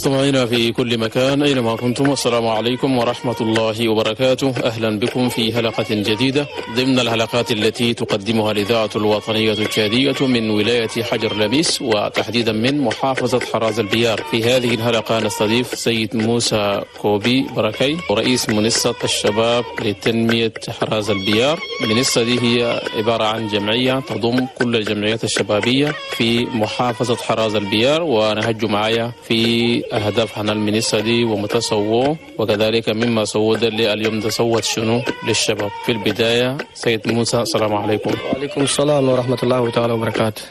مستمعينا في كل مكان أينما كنتم، السلام عليكم ورحمة الله وبركاته. أهلا بكم في حلقة جديدة ضمن الحلقات التي تقدمها الإذاعة الوطنية التشادية من ولاية حجر لبيس، وتحديدا من محافظة حراز البيار. في هذه الحلقة نستضيف سيد موسى كوبي بركي، رئيس منصة الشباب لتنمية حراز البيار. المنصة دي هي عبارة عن جمعية تضم كل الجمعيات الشبابية في محافظة حراز البيار، ونهج معايا في أهداف عن المنصة دي ومتسوه، وكذلك مما سوود اليوم تسوت شنو للشباب. في البداية سيد موسى، السلام عليكم. وعليكم السلام ورحمة الله تعالى وبركاته.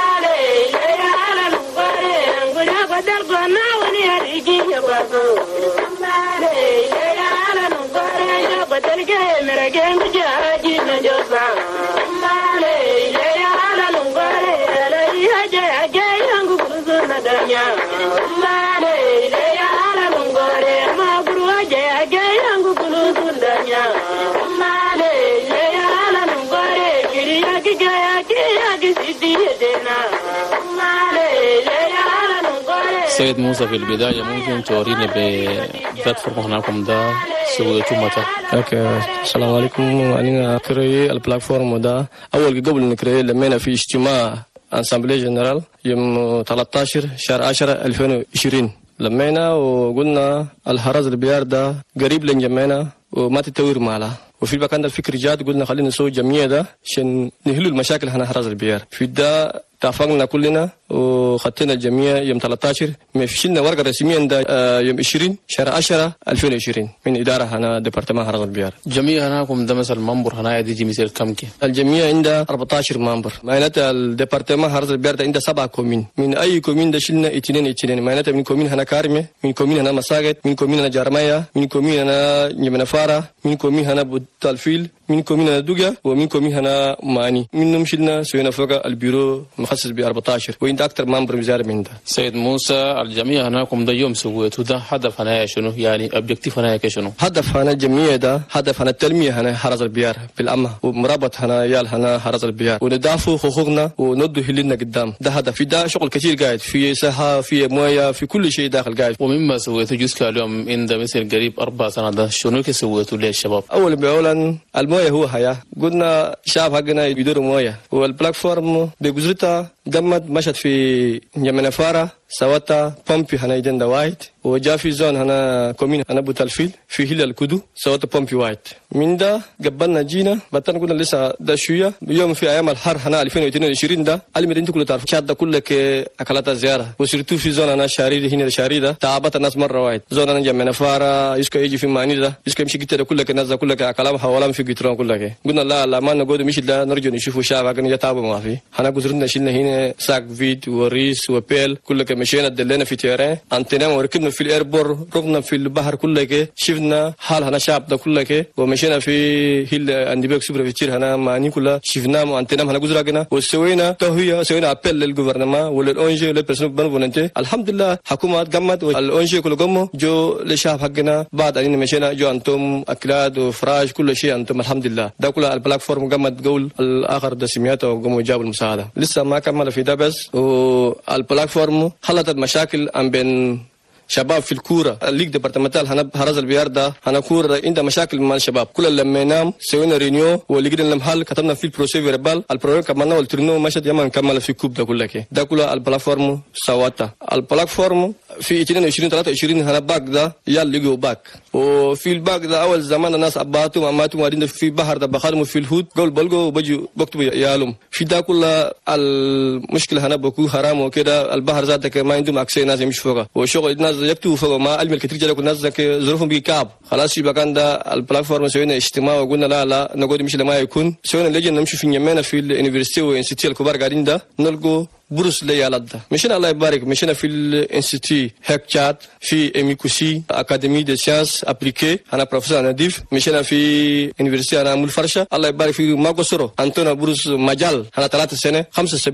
سيد موسى، في البداية ممكن تورينا ببلاتفورم هناكم ده سويتوا متى؟ اوكي، السلام عليكم. أنا كري البلاتفورم ده أول قبل نكري لما في اجتماع أنسامبلي جنرال يوم 13 شهر 10 2020 لمينا وقلنا الحراز البيار ده قريب لنجمعنا وما تتوير معنا، وفي المكان ده الفكر جاد قلنا خلينا نسوي جمعية ده عشان نحلوا المشاكل هنا حراز البيار. في ده اتفقنا كلنا وخدتنا الجمعية يوم 13 مفشلنا ورقة رسميا ده يوم 20 شهر 10 2020 من إدارة هنا ديبارتمان حراز البيار. الجمعية هناكم ده مثلا منبر هنا يجي مثل كم كي؟ الجمعية عندها 14 منبر، معناتها الديبارتمان حراز البيار ده عنده 7 كومين، من أي كومين ده شلنا 2 معناتها من كومين هنا كارمة، من كومين هنا مساقط، من كومين هنا جارمايا، من كومين هنا نيمنفارة، من كومين هنا بوتالفيل، من كومين هنا دوغا، ومن كومين هنا ماني. منهم شلنا سوينا فوق البيرو مخصص ب 14 وعند أكثر منبر مزار من ده. سيد موسى، الجمعية هناكم ده يوم سويتوا ده هدف هنا شنو؟ يعني أوبجكتيف هنا شنو؟ هدف هنا الجمعية ده هدف هنا التنمية هنا حراز البيار بالأمة، ومرابط هنا يال هنا حراز البيار، وندافع حقوقنا وندو هلنا قدام. ده هدف. في ده شغل كثير قاعد، في صحة، في موية، في كل شيء داخل قاعد. ومما سويتوا جزء اليوم عند مثل قريب 4 سنوات ده شنو سويتوا للشباب؟ أول بأولا الموية هو حياة، قلنا شعب حقنا يدوروا موية، والبلاتفورم بجزرتها قمت مشت في نيمنفارة سواتا بومبي هنا يدين وايد، وجاء في زون هنا كومين هنا بوتالفيل في هيل الكدو سواتا بومبي وايد. من ده قبلنا جينا بطلنا قلنا لسه ده شويه يوم في ايام الحر هنا 2022 ده المدينه كلها تعرف شاد ده كله اكلات زياره، وسيرتو في زون هنا شاريد هنا الشاريده تعبت الناس مره وايد. زون هنا نيمنفارة يسكا يجي في ماني ده يسكا يمشي كده كله الناس كلها كلام حوالين في جيترون كلها. قلنا لا ما نقعد مشي لا نرجع نشوفوا شعب حقنا يتعبوا ما في. هنا جزرنا شلنا هنا ساق فيد وريس وبيل كلها مشينا دلنا في تيران انتنا وركبنا في الايربور، ركبنا في البحر كله شفنا حال هنا شعب ده كله، ومشينا في هيل اندبيك سوبر فيتشر هنا ماني كلها شفنا انتنا هنا جزرانا، وسوينا توهيه سوينا ابل للجوفرنمان وللأونجي للبرسونال بنفولنتي. الحمد لله حكومه قامت والأونجي كله قاموا جو للشعب حقنا بعد ان مشينا جو انتم اكلات وفراش كل شيء انتم الحمد لله. ده كله البلاتفورم قامت قول الاخر دسميات وقاموا جابوا المساعده. لسه ما كمل في ده بس، والبلاتفورم خلت المشاكل بين شباب في الكوره الليج ديبارتمنتال هنا حراز البيار ده هنا كوره عنده مشاكل مع الشباب. كل لما نام سوينا رينيو ولقينا المحل كتبنا في البروسي فيربال البروجرام كملنا والترنو مشت يما نكمل في كوب ده كله ده كله البلاتفورم سواتا. البلاتفورم في 22 23 هنا باك ده يال لقوا باك، وفي الباك ده اول زمان الناس اباتهم اماتهم قاعدين في بحر ده بخدموا في الهود قول بلقوا وبجوا بكتبوا يالهم في ده كله. المشكله هنا بكو حرام وكده، البحر ذاته ما عندهم اكسي ناس يمشي فوقه، وشغل الناس يكتبوا فوق ما علم الكثير جالك الناس ظروفهم بكعب. خلاص يبقى كان ده البلاتفورم سوينا اجتماع وقلنا لا نقعد مش لما يكون سوينا لجنه نمشي في نيمنا في اليونيفرسيتي وانستيتيو الكبار قاعدين ده نلقوا بروس ليالات ده. مشينا الله يبارك مشينا في الانستيتيو هيك تشات في اميكوسي اكاديمي دي سيانس ابليكي انا بروفيسور ناديف. مشينا في يونيفرسيتي انا مول فرشه الله يبارك في ماغوسرو انتونا بروس مجال انا 3 سنه 75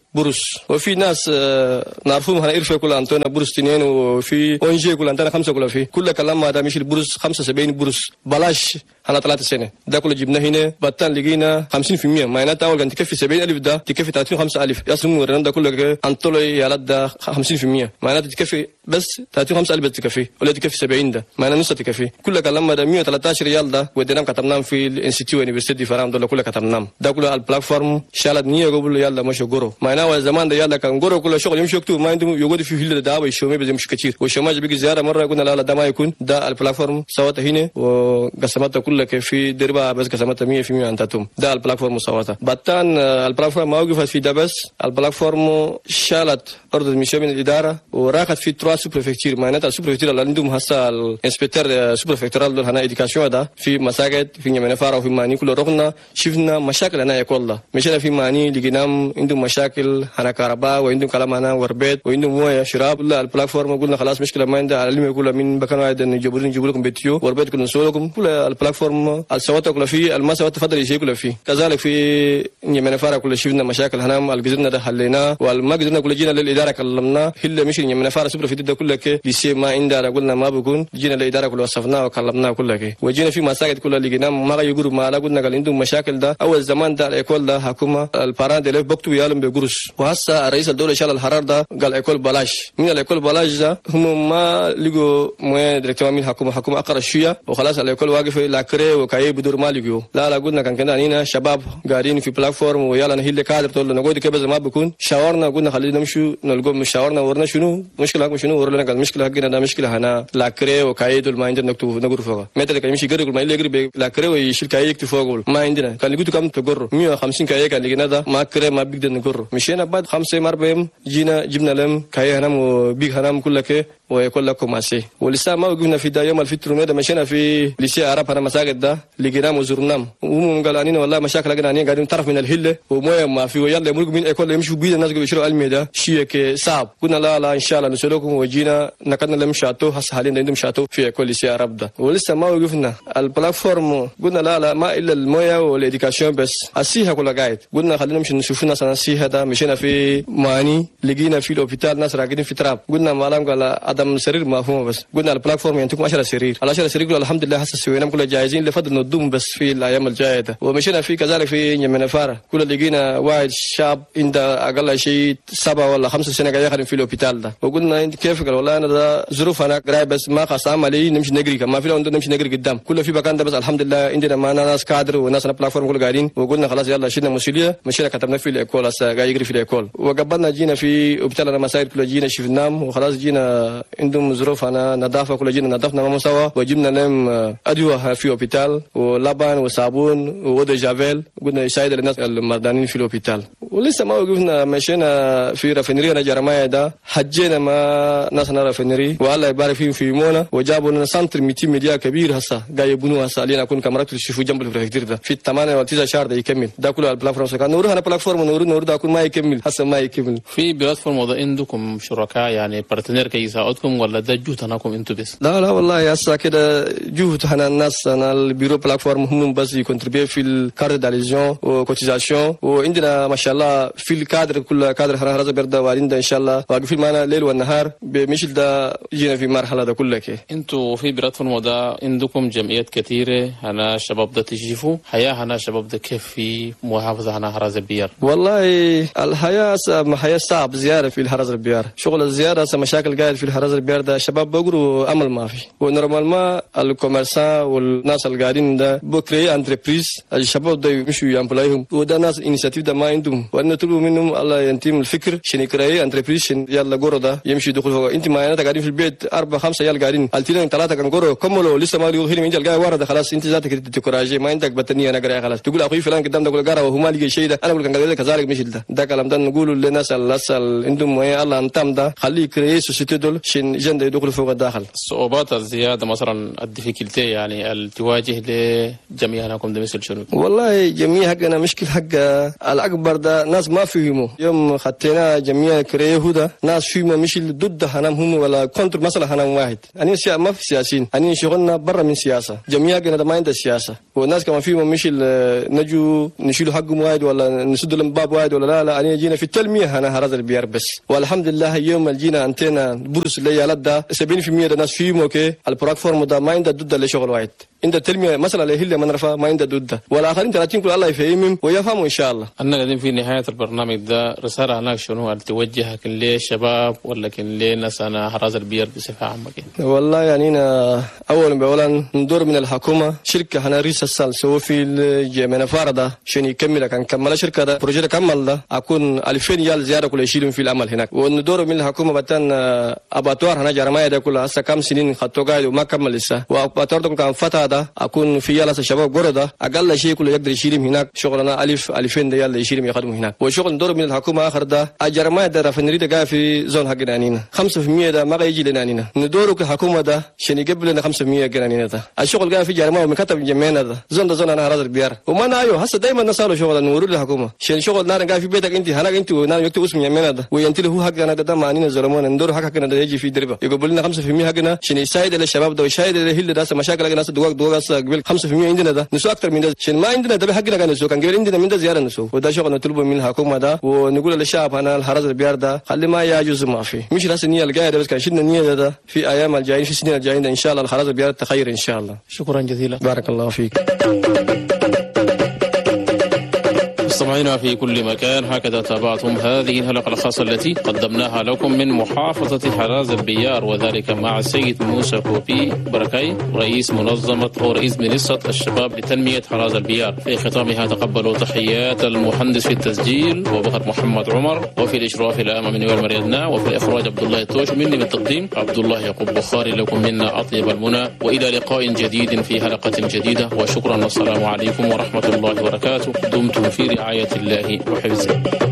بروس، وفي ناس نعرفهم هنا إرفع كل أنتونا بروس 2 وفي أونجي كل أنتونا 5 كل في كل كلام هذا مش البروس 75 بروس بلاش هنا 3 سنة ده كله جبنا هنا بطل لقينا 50% معناته أول كان تكفي 70,000 ده تكفي 35,000 ياسمو ورنا ده كله أنطلي يا لد ده 50% معناته تكفي بس 35,000 بس تكفي ولا تكفي 70 ده معناته نص تكفي كل كلام هذا 113 ريال ده ودينا كتبناه في الانستيتيوت يونيفرسيتي فرام ده كله كتبناه ده كله البلاتفورم شالت نية قبل يلا مش جورو معناه زمان ده يلا كان جورو كل شغل يمشي يكتب ما عنده يقعد في هيل ده ويشومي بس مش كتير والشماج بيجي زيارة مرة قلنا لا ده ما يكون ده البلاتفورم سوته هنا وقسمتها كلها في دربة بس قسمتها 100% أنتم ده البلاتفورم سوته بطان البلاتفورم ما وقفت في ده بس البلاتفورم شالت أرض المشي من الإدارة وراحت في 3 سوبرفكتير معناتها السوبرفكتير اللي عندهم هسه الانسبكتور سوبرفكتورال دول هنا إديكاسيون ده في مساجد في نيمنفارا وفي ماني كله رحنا شفنا مشاكل هنا يقول الله مشينا في ماني لقيناهم عندهم مشاكل هنا كهرباء وعندهم كلام هنا وربيت وعندهم مويه شراب لا البلاتفورم قلنا خلاص مشكله ما عندها علم يقول من بكره واحد نجيب لكم بيتيو وربيت كنا نسوي لكم كل البلاتفورم السوات كلها في المسوات تفضل يشيء كلها فيه كذلك في نيمنفارا كل شفنا مشاكل هنا الجزرنا ده حليناه والما قدرنا كل جينا للاداره كلمنا هلا مش نيمنفارا سوبر في ده كله كي لسه ما عندنا قلنا ما بكون جينا للاداره كل وصفناه وكلمناه كله كي وجينا في مساجد كلها لقينا ما يقولوا ما قلنا قال عندهم مشاكل ده اول زمان ده الايكول ده حكومه الباران دي بكتب يالهم بقرش وهسه رئيس الدوله شال الحرار ده قال ايكول بلاش من الايكول بلاش ده هم ما لقوا مويه ديريكتومون من حكومه اقرا شويه وخلاص الايكول واقف لاكري وكاي بدور ما لقوا لا قلنا كان كده هنا شباب قاعدين في بلاتفورم ويلا نهيل كادر تقول نقعد كده ما بكون شاورنا قلنا خلينا نمشي نلقوا مش شاورنا ورنا شنو مشكله شنو ورنا قال مشكله حقنا ده مشكله هنا لاكري وكاي دول ما عندنا نقول فوق متى كان يمشي يقرب ما يقرب لاكري ويشيل كاي يكتب فوق ما عندنا كان يقولوا كم تقروا 150 كاي كان لقينا ده ما كري ما بيقدر نقروا مشينا بعد 5 مربهم جبنا لهم كاي هنام وبيك هنام كل كي ويقول لكم ماشي ولسه ما وقفنا في ده يوم الفطر ده مشينا في ليسي عرب هنا مساجد ده لقيناهم وزرناهم وهم قالوا لنا والله مشاكل لقينا قاعدين طرف من الهله ومويه ما في ويلا يمرقوا من يقول يمشوا بيد الناس يشيلوا علمي ده شيء صعب قلنا لا ان شاء الله نسلكم وجينا نكدنا لهم شاتو هسه حاليا عندهم شاتو في يقول ليسي عرب ده ولسه ما وقفنا البلاتفورم قلنا لا ما الا المويه والاديوكاسيون بس السيها كلها قاعد قلنا خلينا نمشي نشوف ناس السيها ده مشينا في ماني لقينا في الهوبيتال ناس راقدين في تراب قلنا مالام قال عدم سرير مفهوم بس قلنا البلاتفورم ينتجوا 10 سرير على 10 سرير الحمد لله هسه سويناهم كلها جاهزين لفضل ندوم بس في الايام الجايه ده ومشينا في كذلك في نيمنفارا كل لقينا واحد شاب عنده اقل شيء 7 ولا 5 سنين قاعد يخدم في الهوبيتال ده وقلنا انت كيف قال والله انا ده ظروف انا قريب بس ما خاص عملي نمشي نجري ما في لو نمشي نجري قدام كله في مكان ده بس الحمد لله عندنا معنا ناس كادر وناس البلاتفورم كله قاعدين وقلنا خلاص يلا شلنا مسؤوليه مشينا كتبنا في الايكول هسه قاعد يجري في الايكول وقبلنا جينا في هوبيتال المسائل كله جينا شفناهم وخلاص جينا عندهم ظروف انا نظافه كل جينا نظفنا ما سوا وجبنا لهم ادويه في الهوبيتال ولبن وصابون وودو جافيل قلنا يساعد الناس المرضانين في الهوبيتال ولسه ما وقفنا مشينا في رافينري انا جرمايا ده حجينا ما ناس رافينري والله يبارك فيهم في مونا وجابوا لنا سنتر 200 مليار كبير هسه قاعد يبنوه هسه علينا اكون كاميرات تشوفوا جنب البروجكتور ده في 8 ولا 9 شهر ده يكمل ده كله البلاتفورم كان نور هنا بلاتفورم نور ده اكون ما يكمل هسه ما يكمل في بلاتفورم ده عندكم شركاء يعني بارتنير كي يساعدكم ولا ده جهد هناكم انتم بس؟ لا والله هسه كده جهد هنا الناس انا البيرو بلاتفورم هم بس يكونتريبيو في الكارت داليزيون وكوتيزاسيون وعندنا ما شاء الله في الكادر كل كادر هنا رزق برده وعندنا ان شاء الله واقفين معنا ليل والنهار بمثل ده جينا في مرحله ده كلها كده انتوا في بلاتفورم ده عندكم جمعيات كثيره هنا الشباب ده تشوفوا حياه هنا الشباب ده كيف في محافظه هنا هراز البيار والله الحياه حياه صعب زياره في الهراز البيار شغل الزياره مشاكل قاعد في الهراز البيار ده شباب بقولوا امل ما في ونورمال ما الكوميرسان والناس اللي قاعدين ده بكري انتربريز الشباب ده يمشوا يامبلايهم وده ناس انيشيتيف ده ما عندهم وانا نطلب منهم الله ينتم الفكر عشان يكري انتربريز يلا جورو ده يمشي يدخل فوق انت ما انت قاعدين في البيت 4 5 عيال قاعدين قلتين 3 كان جورو كملوا لسه ما يقول هنا من جال ورا ده خلاص انت ذاتك تكراجي ما عندك بتنيه انا قاعد خلاص تقول اخوي فلان قدام ده يقول قرا وهو ما لقى شيء ده انا بقول كان قاعد كذلك مش ده كلام ده نقوله للناس اللي عندهم مويه الله انتم ده خليه يكري سوسيتي دول عشان جند يدخل فوق الداخل الصعوبات الزياده مثلا الديفيكولتي يعني اللي تواجه لجميع هناكم ده مثل شنو؟ والله جميع حقنا مشكل حق الاكبر ده ناس ما فهموا يوم خدتنا جميع كريه هدى ناس فيهم مش ضد هنام هم ولا كونتر مثلا هنام واحد أنا ما في سياسيين أنا شغلنا برا من سياسة جميع كنا ما عندنا سياسة والناس كمان فيهم مش نجوا نشيلوا حقهم واحد ولا نسد لهم باب واحد ولا لا أنا جينا في التلمية هنا هذا البيار بس والحمد لله يوم اللي جينا أنتنا برس اللي يالدا 70% الناس فيهم أوكي البلاتفورم ده ما عنده ضد لشغل واحد عند التلمية مثلا اللي من رفا ما عنده ضد والآخرين 30 كل الله يفهمهم ويفهموا إن شاء الله. أنا قاعدين في نهاية البرنامج ده رسالة هناك شنو توجهها كن ليه الشباب ولا كن ليه ناس أنا حراز البير بصفة عامة كده؟ والله يعني أولا بأولا ندور من الحكومة شركة هنا رئيس السال سووا في الجمعية فاردة عشان يكمل كان كمل شركة ده بروجيت كمل ده أكون 2000 ريال زيادة كل يشيلون في العمل هناك وندور من الحكومة بتن أباتوار هنا جرماية ده كلها هسه كم سنين خدتوا قاعد وما كمل لسه وأباتوار ده كان فتح ده أكون في يالا الشباب جرده أقل شيء كله يقدر يشيلهم هناك شغلنا 2000 ريال يشيلهم يخدموا هناك وشغل ندور من الحكومة آخر ده الجرماية ده رفنري ده قاعد في زون حقنا هنا 5% ده ما يجي لنا هنا ندوروا كحكومة ده عشان يقبل لنا 5% هنا ده الشغل قاعد في جرماية ومكتب جمعنا ده زون أنا هذا البيار وما نايو هسه دايما نسأله شغل نوروا للحكومة عشان شغل نار قاعد في بيتك أنت هناك أنت ونار يكتب اسم جمعنا ده وينتله هو حقنا ده ما عنينا زلمون ندور حقنا ده يجي في دربه يقبل لنا 5% حقنا عشان يساعد الشباب ده ويساعد الهيل ده مشاكل الناس دوق قبل 5% عندنا ده نسوا أكثر من ده عشان ما عندنا ده حقنا كان نسوا كان قبل عندنا من ده زيادة نسوا وده شغل نطلبه من الحكومة ده ونقول للشعب أنا الحراز البيار ده خلي ما يجوز ما في مش راس النية الجاية بس كان شلنا النية ده في أيام الجايين في السنين الجايين إن شاء الله الحراز البيار تخير إن شاء الله. شكرا جزيلا. بارك الله فيك. مستمعينا في كل مكان هكذا تابعتم هذه الحلقة الخاصة التي قدمناها لكم من محافظة حراز البيار وذلك مع السيد موسى كوبي بركاي رئيس منظمة أو رئيس منصة الشباب لتنمية حراز البيار. في ختامها تقبلوا تحيات المهندس في التسجيل وبكر محمد عمر وفي الإشراف الأمام من نوير مريدنا وفي الإخراج عبد الله التوش مني بالتقديم عبد الله يعقوب بخاري لكم منا أطيب المنى وإلى لقاء جديد في حلقة جديدة وشكرا والسلام عليكم ورحمة الله وبركاته. دمتم في رعاية الله وحفظه.